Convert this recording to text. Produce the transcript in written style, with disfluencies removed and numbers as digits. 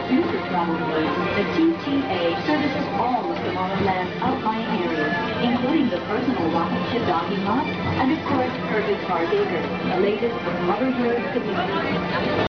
future travel needs, the TTA services all of Tomorrowland's outlying areas, including the personal rocket ship docking lot and, of course, Kirby Park Acres, the latest rubber-bird community.